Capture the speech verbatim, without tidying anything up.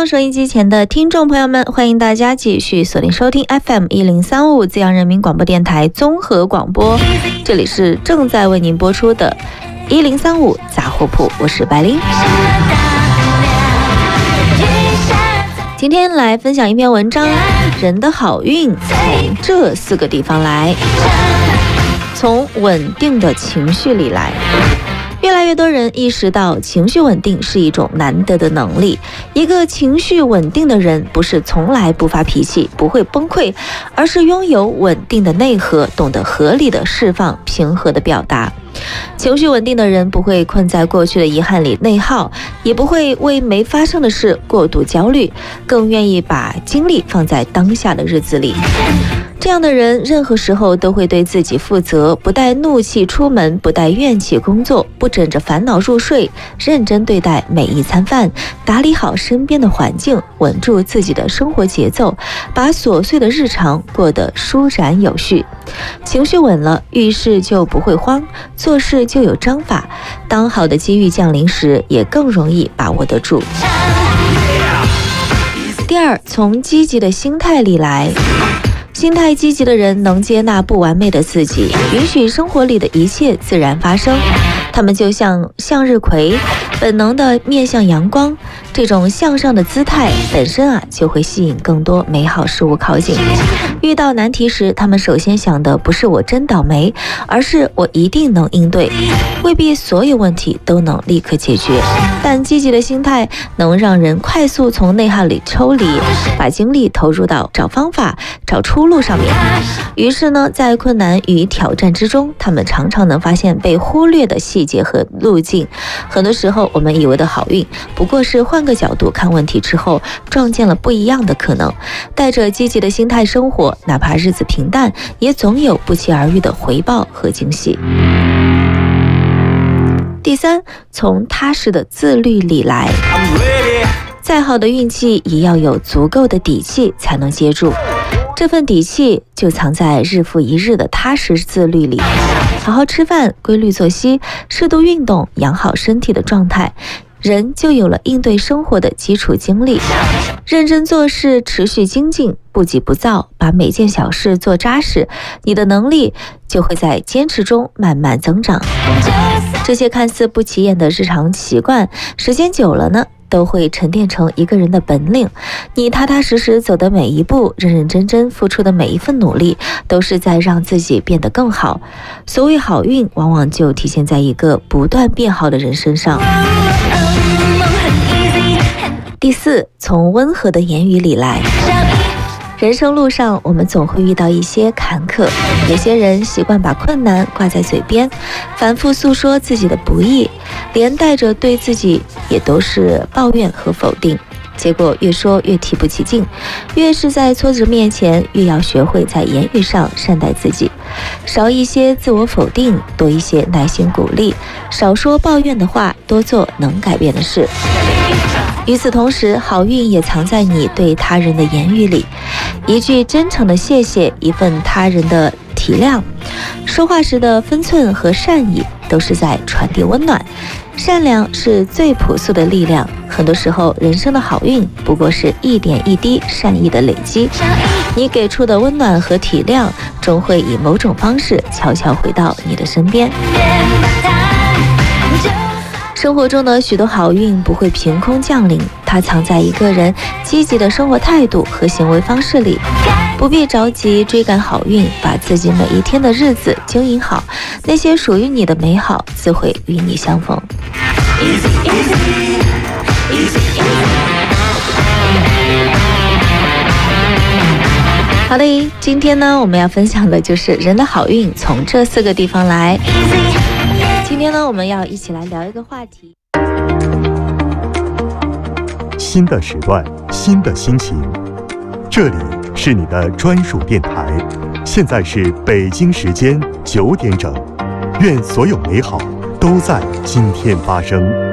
好，收音机前的听众朋友们，欢迎大家继续锁定收听 F M 一零三五滋阳人民广播电台综合广播，这里是正在为您播出的一零三五杂货铺，我是白灵。今天来分享一篇文章，人的好运从这四个地方来，从稳定的情绪里来。越来越多人意识到情绪稳定是一种难得的能力。一个情绪稳定的人，不是从来不发脾气，不会崩溃，而是拥有稳定的内核，懂得合理的释放，平和的表达。情绪稳定的人不会困在过去的遗憾里内耗，也不会为没发生的事过度焦虑，更愿意把精力放在当下的日子里。这样的人任何时候都会对自己负责，不带怒气出门，不带怨气工作，不枕着烦恼入睡，认真对待每一餐饭，打理好身边的环境，稳住自己的生活节奏，把琐碎的日常过得舒展有序。情绪稳了，遇事就不会慌，做事就有章法，当好的机遇降临时，也更容易把握得住。第二，从积极的心态里来。心态积极的人能接纳不完美的自己，允许生活里的一切自然发生。他们就像向日葵，本能的面向阳光。这种向上的姿态本身啊，就会吸引更多美好事物靠近。遇到难题时，他们首先想的不是我真倒霉，而是我一定能应对。未必所有问题都能立刻解决，但积极的心态能让人快速从内耗里抽离，把精力投入到找方法、找出路上面。于是呢，在困难与挑战之中，他们常常能发现被忽略的细节和路径。很多时候，我们以为的好运，不过是换个角度看问题之后，撞见了不一样的可能。带着积极的心态生活，哪怕日子平淡，也总有不期而遇的回报和惊喜。第三，从踏实的自律里来。再好的运气，也要有足够的底气才能接住。这份底气就藏在日复一日的踏实自律里。好好吃饭，规律作息，适度运动，养好身体的状态，人就有了应对生活的基础精力。认真做事，持续精进，不急不躁，把每件小事做扎实，你的能力就会在坚持中慢慢增长。这些看似不起眼的日常习惯，时间久了呢，都会沉淀成一个人的本领。你踏踏实实走的每一步，认认真真付出的每一份努力，都是在让自己变得更好。所谓好运，往往就体现在一个不断变好的人身上。第四，从温和的言语里来。人生路上，我们总会遇到一些坎坷，有些人习惯把困难挂在嘴边，反复诉说自己的不易，连带着对自己也都是抱怨和否定，结果越说越提不起劲。越是在挫折面前，越要学会在言语上善待自己，少一些自我否定，多一些耐心鼓励，少说抱怨的话，多做能改变的事。与此同时，好运也藏在你对他人的言语里，一句真诚的谢谢，一份他人的体谅，说话时的分寸和善意，都是在传递温暖。善良是最朴素的力量，很多时候人生的好运不过是一点一滴善意的累积。你给出的温暖和体谅，终会以某种方式悄悄回到你的身边。生活中的许多好运不会凭空降临，它藏在一个人积极的生活态度和行为方式里。不必着急追赶好运，把自己每一天的日子经营好，那些属于你的美好自会与你相逢。好的，今天呢，我们要分享的就是人的好运从这四个地方来。今天呢，我们要一起来聊一个话题。 新的时段，新的心情，这里是你的专属电台。现在是北京时间九点整，愿所有美好都在今天发生。